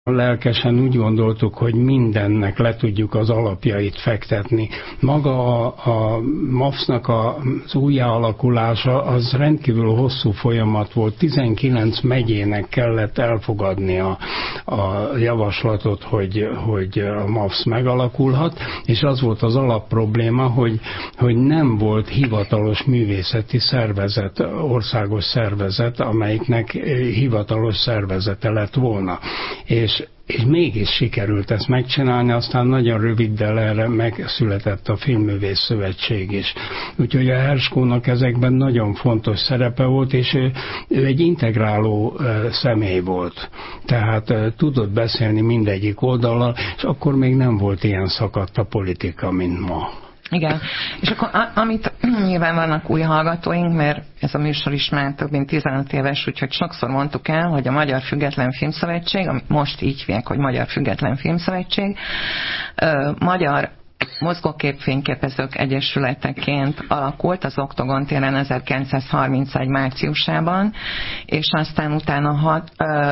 Lelkesen úgy gondoltuk, hogy mindennek le tudjuk az alapjait fektetni. Maga a MAFS-nak az újjáalakulása az rendkívül hosszú folyamat volt. 19 megyének kellett elfogadni a javaslatot, hogy a MAFS megalakulhat, és az volt az alapprobléma, hogy nem volt hivatalos művészeti szervezet, országos szervezet, amelyiknek hivatalos szervezete lett volna. És mégis sikerült ezt megcsinálni, aztán nagyon röviddel erre megszületett a Filmművész Szövetség is. Úgyhogy a Herskónak ezekben nagyon fontos szerepe volt, és ő egy integráló személy volt. Tehát tudott beszélni mindegyik oldallal, és akkor még nem volt ilyen szakadt a politika, mint ma. Igen, és akkor amit nyilván vannak új hallgatóink, mert ez a műsor is már több mint 15 éves, úgyhogy sokszor mondtuk el, hogy a Magyar Független Filmszövetség, amit most így hívják, hogy Magyar Független Filmszövetség, Magyar Mozgóképfényképezők Egyesületeként alakult az Oktogon téren 1931 márciusában, és aztán utána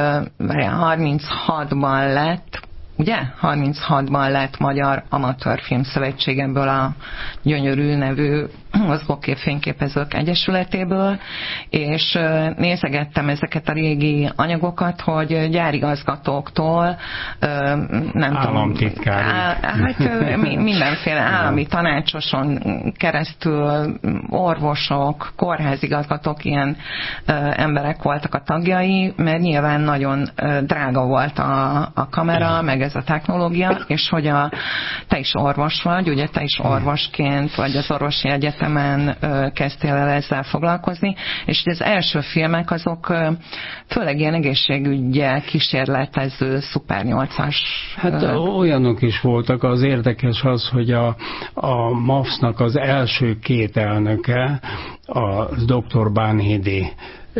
36-ban lett, ugye? 36-ban lett Magyar Amatőr Filmszövetség ebből a gyönyörű nevű Mozgóképfényképezők Egyesületéből, és nézegettem ezeket a régi anyagokat, hogy gyárigazgatóktól, nem államtitkár, mindenféle állami tanácsoson keresztül, orvosok, kórházigazgatók, ilyen emberek voltak a tagjai, mert nyilván nagyon drága volt a kamera, meg ez a technológia, és hogy te is orvos vagy, ugye te is orvosként, vagy az orvosi egyetemen kezdtél el ezzel foglalkozni, és az első filmek azok főleg ilyen egészségügyel kísérletező Szuper 8-as. Hát olyanok is voltak. Az érdekes az, hogy a MAFS-nak az első két elnöke, a dr. Bánhidi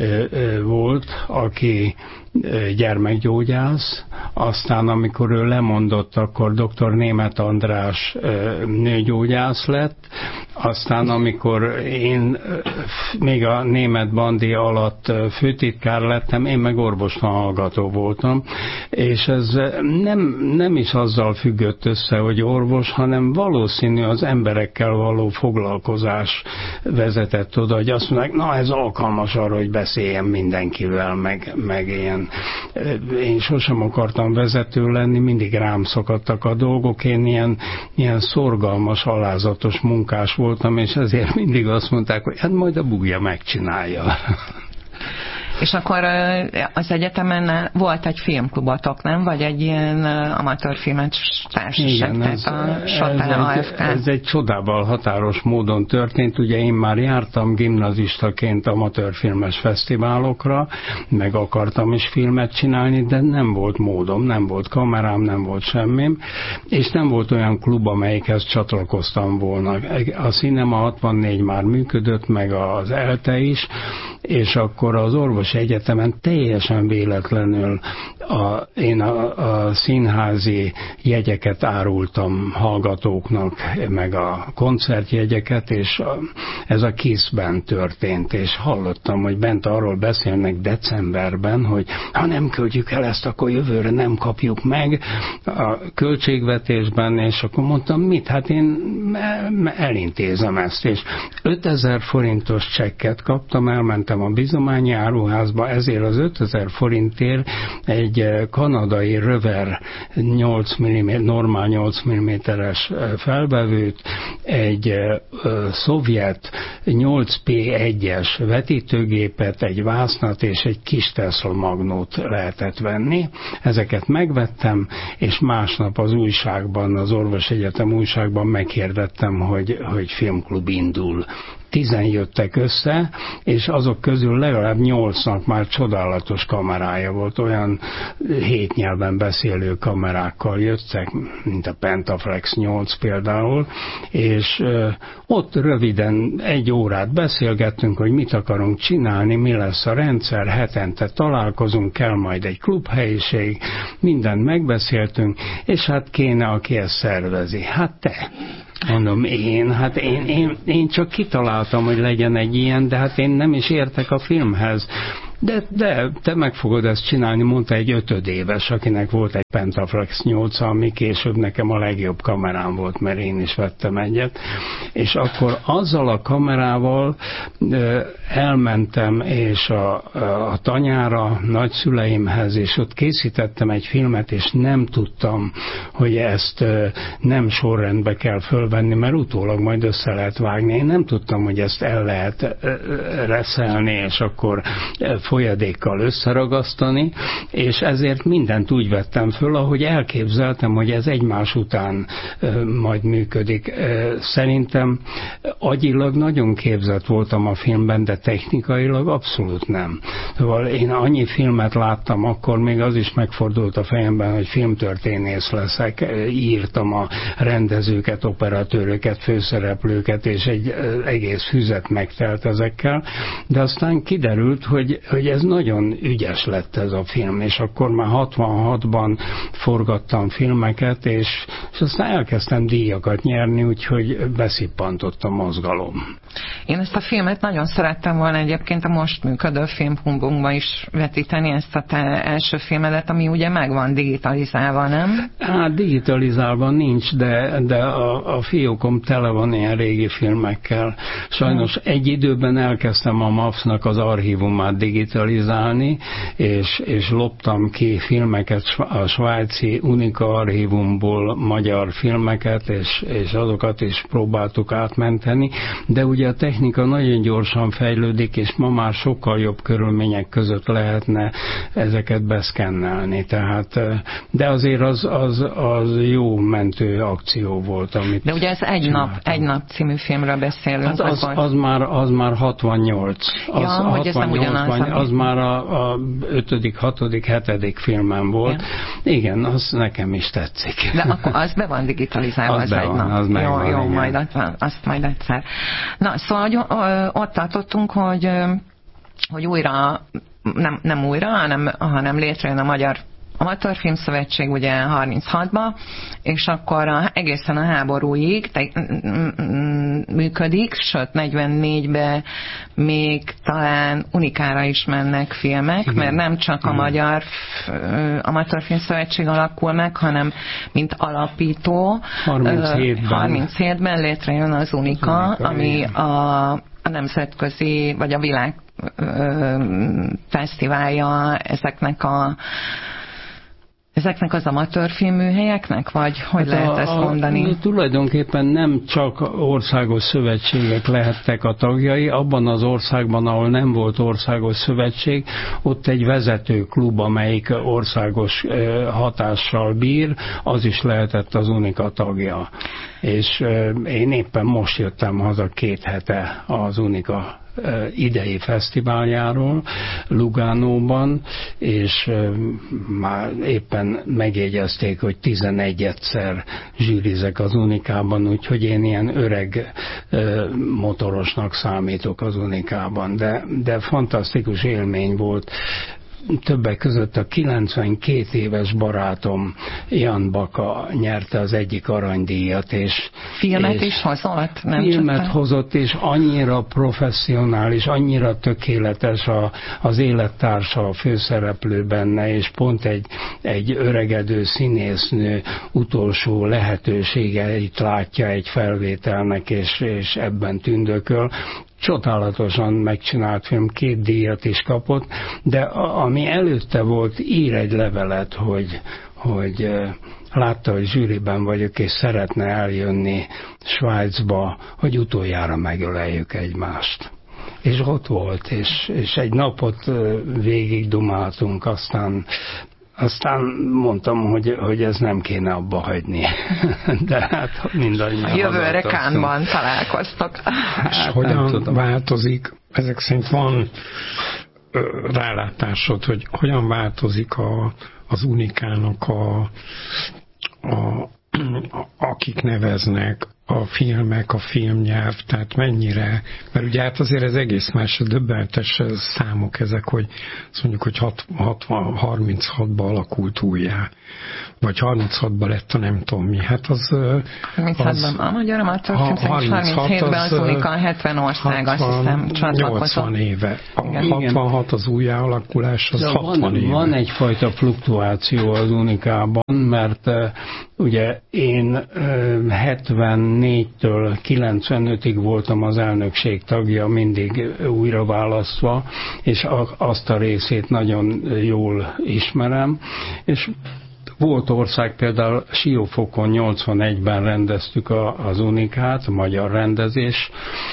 volt, aki gyermekgyógyász, aztán amikor ő lemondott, akkor dr. Németh András nőgyógyász lett, aztán amikor én még a Németh Bandi alatt főtitkár lettem, én meg orvostanhallgató voltam, és ez nem is azzal függött össze, hogy orvos, hanem valószínű az emberekkel való foglalkozás vezetett oda, hogy azt mondják, na ez alkalmas arra, hogy beszéljen mindenkivel, meg ilyen. Én sosem akartam vezető lenni, mindig rám szakadtak a dolgok, én ilyen szorgalmas, alázatos munkás voltam, és ezért mindig azt mondták, hogy hát majd a bugja megcsinálja. És akkor az egyetemen volt egy filmklubotok, nem? Vagy egy ilyen amatőrfilmes társaság? Igen, ez egy csodával határos módon történt. Ugye én már jártam gimnazistaként amatőrfilmes fesztiválokra, meg akartam is filmet csinálni, de nem volt módom, nem volt kamerám, nem volt semmim, és nem volt olyan klub, amelyikhez csatlakoztam volna. A Cinema 64 már működött, meg az ELTE is, és akkor az orvosi egyetemen teljesen véletlenül én a színházi jegyeket árultam hallgatóknak, meg a koncertjegyeket, és ez a KISZ-ben történt, és hallottam, hogy bent arról beszélnek decemberben, hogy ha nem költjük el ezt, akkor jövőre nem kapjuk meg a költségvetésben, és akkor mondtam, mit? Hát én elintézem ezt, és 5000 forintos csekket kaptam, elmentem a bizományi áruházba, ezért az 5000 forintért egy kanadai Röver 8 mm, normál 8 mm-es felvevőt, egy szovjet 8P1-es vetítőgépet, egy vásznat és egy kis Tesla magnót lehetett venni. Ezeket megvettem, és másnap az újságban, az Orvosegyetem újságban meghirdettem, hogy filmklub indul. 10 jöttek össze, és azok közül legalább 8-nak már csodálatos kamerája volt, olyan 7 nyelven beszélő kamerákkal jöttek, mint a Pentaflex 8 például, és ott röviden 1 órát beszélgettünk, hogy mit akarunk csinálni, mi lesz a rendszer, hetente találkozunk, kell majd egy klubhelyiség, mindent megbeszéltünk, és hát kéne, aki ezt szervezi. Hát te! Mondom, én csak kitaláltam, hogy legyen egy ilyen, de hát én nem is értek a filmhez. De te meg fogod ezt csinálni, mondta egy 5 éves, akinek volt egy Pentaflex 8, ami később nekem a legjobb kamerám volt, mert én is vettem egyet, és akkor azzal a kamerával elmentem és a tanyára, nagyszüleimhez, és ott készítettem egy filmet, és nem tudtam, hogy ezt nem sorrendbe kell fölvenni, mert utólag majd össze lehet vágni. Én nem tudtam, hogy ezt el lehet reszelni, és akkor folyadékkal összeragasztani, és ezért mindent úgy vettem föl, ahogy elképzeltem, hogy ez egymás után majd működik. Szerintem agyilag nagyon képzett voltam a filmben, de technikailag abszolút nem. Szóval én annyi filmet láttam, akkor még az is megfordult a fejemben, hogy filmtörténész leszek. Írtam a rendezőket, operatőröket, főszereplőket, és egy egész füzet megtelt ezekkel, de aztán kiderült, hogy ez nagyon ügyes lett ez a film, és akkor már 66-ban forgattam filmeket, és aztán elkezdtem díjakat nyerni, úgyhogy beszippantott a mozgalom. Én ezt a filmet nagyon szerettem volna egyébként a most működő Filmhumbunkban is vetíteni, ezt a te első filmedet, ami ugye meg van digitalizálva, nem? Hát digitalizálva nincs, de a fiókom tele van ilyen régi filmekkel. Sajnos egy időben elkezdtem a MAFS-nak az archívumát digitalizálni, és loptam ki filmeket a svájci Unica archívumból, magyar filmeket, és azokat is próbáltuk átmenteni, de ugye a technika nagyon gyorsan fejlődik, és ma már sokkal jobb körülmények között lehetne ezeket beszkennelni. Tehát, de azért az jó mentő akció volt, amit de ugye ez egy nap című filmről beszélünk. Hát az már 68. Az már a 5., 6., 7. filmem volt. Ja. Igen, az nekem is tetszik. De akkor az be van digitalizálva, az egy nap. Az megvan, jó, azt majd egyszer. Na, szóval ott tartottunk, hogy újra, nem újra, hanem létrejön a Magyar Amatőr Filmszövetség ugye 36-ban, és akkor egészen a háborúig működik, sőt 44-ben még talán Unikára is mennek filmek, igen, mert nem csak a Magyar Amatőr Filmszövetség alakul meg, hanem mint alapító 37-ben létrejön az Unika, ami a nemzetközi, vagy a világ fesztiválja ezeknek az amatőr filmműhelyeknek, vagy hogy lehet ezt mondani? Tulajdonképpen nem csak országos szövetségek lehettek a tagjai, abban az országban, ahol nem volt országos szövetség, ott egy vezető klub, amelyik országos hatással bír, az is lehetett az Unika tagja. És én éppen most jöttem haza 2 hete az Unika idei fesztiváljáról Lugánóban, és már éppen megjegyezték, hogy 11-szer zsűrizek az Unikában, úgyhogy én ilyen öreg motorosnak számítok az Unikában, de fantasztikus élmény volt. Többek között a 92 éves barátom Jan Baka nyerte az egyik aranydíjat, és filmet is hozott? Filmet hozott, és annyira professzionális, annyira tökéletes az élettársa, a főszereplő benne, és pont egy öregedő színésznő utolsó lehetőségeit látja egy felvételnek, és ebben tündököl. Csodálatosan megcsinált film, 2 díjat is kapott, de ami előtte volt, ír egy levelet, hogy látta, hogy zsűriben vagyok, és szeretne eljönni Svájcba, hogy utoljára megöleljük egymást. És ott volt, és egy napot végig dumáltunk, aztán mondtam, hogy ez nem kéne abba hagyni. De hát mindannyian. Jövőre Cannes-ban találkoztok. És hogyan változik, ezek szerint van rálátásod, hogy hogyan változik az Unikának akik neveznek, a filmek, a filmnyelv, tehát mennyire, mert ugye hát azért ez egész más, döbbenetes számok ezek, hogy azt mondjuk, hogy 36-ban alakult újjá, vagy 36-ban lett a nem tudom mi, hát az... 36-ban a Magyar Amatőr Filmfesztivál, 37-ben az Unika, 70 ország, azt hiszem, csatlakozott. 80 éve. A 66 az újjáalakulás, az 60 éve. Van egyfajta fluktuáció az Unikában, mert ugye én 74-től 95-ig voltam az elnökség tagja, mindig újra választva, és azt a részét nagyon jól ismerem, és volt ország, például Siófokon 81-ben rendeztük az Unikát, a magyar rendezés,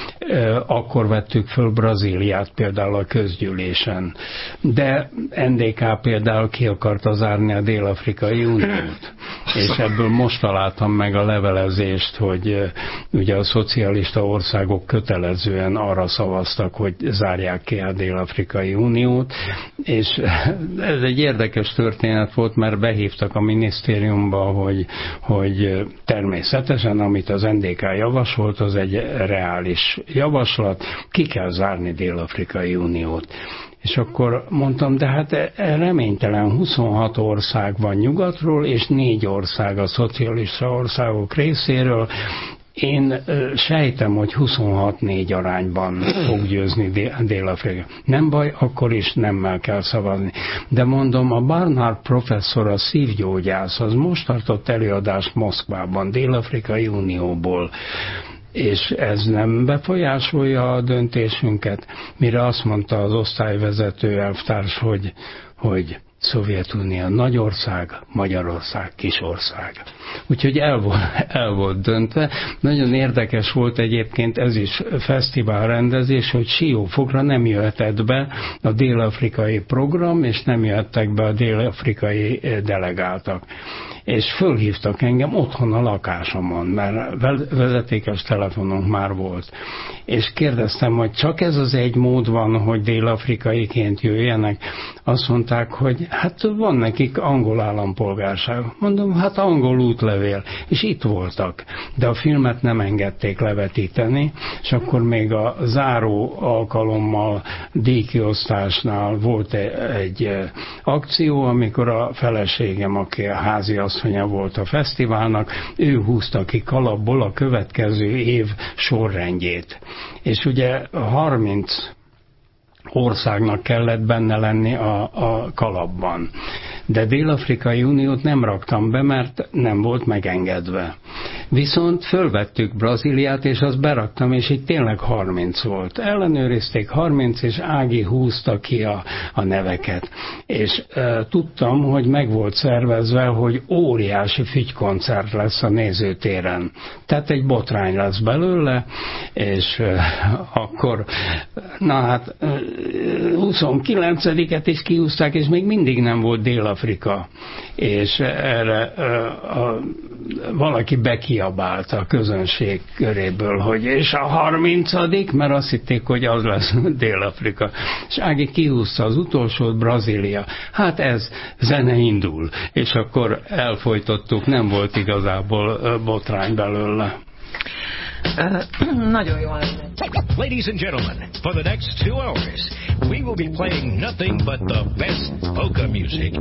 akkor vettük föl Brazíliát például a közgyűlésen. De NDK például ki akarta zárni a Dél-Afrikai Uniót. És ebből most találtam meg a levelezést, hogy ugye a szocialista országok kötelezően arra szavaztak, hogy zárják ki a Dél-Afrikai Uniót, és ez egy érdekes történet volt, mert behívtak a minisztériumba, hogy természetesen, amit az NDK javasolt, az egy reális javaslat, ki kell zárni Dél-Afrikai Uniót. És akkor mondtam, de hát reménytelen 26 ország van nyugatról, és 4 ország a szocialista országok részéről. Én sejtem, hogy 26-4 arányban fog győzni Dél-Afrika. Nem baj, akkor is nemmel kell szavazni. De mondom, a Barnard professzor, a szívgyógyász, az most tartott előadást Moszkvában, Dél-Afrikai Unióból, és ez nem befolyásolja a döntésünket, mire azt mondta az osztályvezető elvtárs, hogy Szovjetunió nagyország, Magyarország kisország. Úgyhogy el volt döntve. Nagyon érdekes volt egyébként ez is fesztivál rendezés, hogy Siófokra nem jöhetett be a dél-afrikai program, és nem jöhettek be a dél-afrikai delegáltak. És fölhívtak engem otthon a lakásomon, mert vezetékes telefonunk már volt. És kérdeztem, hogy csak ez az egy mód van, hogy dél-afrikaiként jöjjenek. Azt mondták, hogy hát van nekik angol állampolgárság. Mondom, hát angol útlevél. És itt voltak. De a filmet nem engedték levetíteni, és akkor még a záró alkalommal díjkiosztásnál volt egy akció, amikor a feleségem, aki a háziasszonya volt a fesztiválnak, ő húzta ki kalapból a következő év sorrendjét. És ugye 30 országnak kellett benne lenni a kalapban. De Dél-Afrikai Uniót nem raktam be, mert nem volt megengedve. Viszont fölvettük Brazíliát, és azt beraktam, és itt tényleg 30 volt. Ellenőrizték 30, és Ági húzta ki a neveket. És tudtam, hogy meg volt szervezve, hogy óriási fügykoncert lesz a nézőtéren. Tehát egy botrány lesz belőle, és akkor, na hát 29-et is kihúzták, és még mindig nem volt Dél-Afrika. És erre valaki bekiabált a közönség köréből, hogy és a 30., mert azt hitték, hogy az lesz Dél-Afrika. És Ági kihúzta az utolsót, Brazília. Hát ez, zene indul. És akkor elfojtottuk, nem volt igazából botrány belőle. Nagyon jól. Ladies and gentlemen, for the next 2 hours, we will be playing nothing but the best polka music.